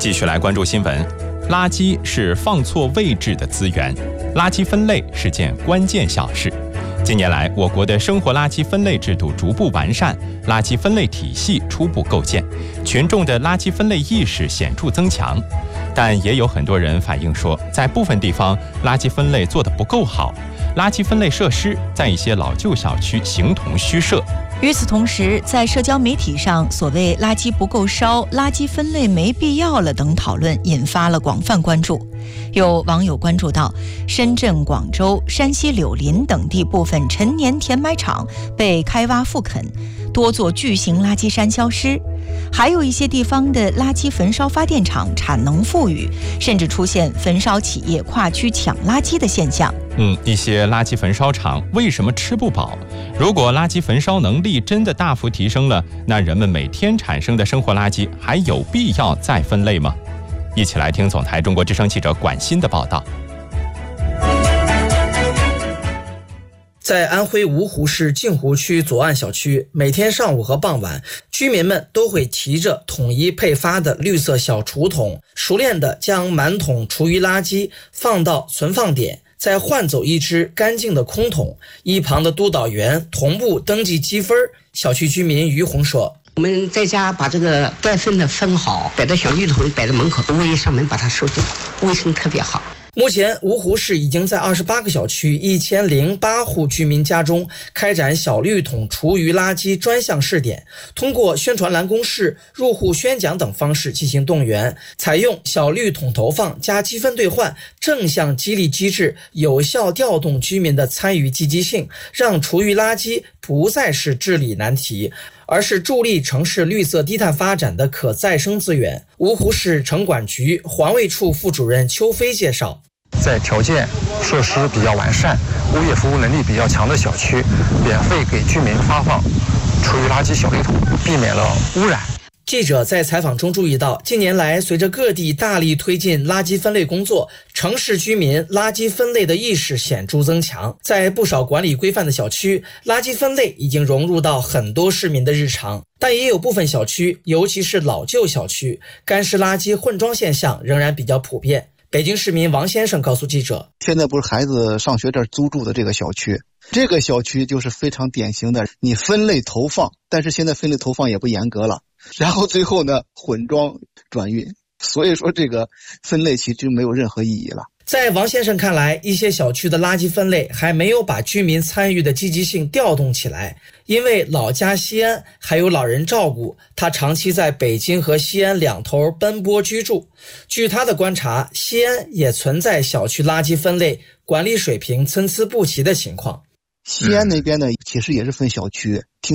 继续来关注新闻。垃圾是放错位置的资源，垃圾分类是件关键小事。近年来，我国的生活垃圾分类制度逐步完善，垃圾分类体系初步构建，群众的垃圾分类意识显著增强。但也有很多人反映说，在部分地方垃圾分类做得不够好，垃圾分类设施在一些老旧小区形同虚设。 与此同时，在社交媒体上，所谓垃圾不够烧、垃圾分类没必要了等讨论引发了广泛关注。有网友关注到，深圳、广州、山西柳林等地部分陈年填埋场被开挖复垦，多座巨型垃圾山消失，还有一些地方的垃圾焚烧发电厂产能富裕，甚至出现焚烧企业跨区抢垃圾的现象。 一些垃圾焚烧厂为什么吃不饱？如果垃圾焚烧能力真的大幅提升了，那人们每天产生的生活垃圾还有必要再分类吗？一起来听总台中国之声记者管欣的报道。 在安徽芜湖市镜湖区左岸小区，每天上午和傍晚，居民们都会提着统一配发的绿色小厨桶，熟练地将满桶厨余垃圾放到存放点，再换走一只干净的空桶。一旁的督导员同步登记积分。小区居民于红说：“ 我们在家把这个该分的分好，摆到小绿桶，摆在门口，物业上门把它收走，卫生特别好。” 目前，芜湖市已经在28个小区1008户居民家中开展小绿桶厨余垃圾专项试点，通过宣传栏公示、入户宣讲等方式进行动员，采用小绿桶投放加积分兑换正向激励机制，有效调动居民的参与积极性，让厨余垃圾不再是治理难题，而是助力城市绿色低碳发展的可再生资源。芜湖市城管局环卫处副主任邱飞介绍， 在条件设施比较完善、物业服务能力比较强的小区，免费给居民发放厨余垃圾小绿桶，避免了污染。 记者在采访中注意到，近年来随着各地大力推进垃圾分类工作，城市居民垃圾分类的意识显著增强。在不少管理规范的小区，垃圾分类已经融入到很多市民的日常，但也有部分小区，尤其是老旧小区，干湿垃圾混装现象仍然比较普遍。北京市民王先生告诉记者， 现在不是孩子上学这儿租住的这个小区，这个小区就是非常典型的，你分类投放，但是现在分类投放也不严格了，然后最后呢混装转运，所以说这个分类其实没有任何意义了。 在王先生看来，一些小区的垃圾分类还没有把居民参与的积极性调动起来。因为老家西安还有老人照顾，他长期在北京和西安两头奔波居住。据他的观察，西安也存在小区垃圾分类管理水平参差不齐的情况。 西安那边呢，其实也是分小区，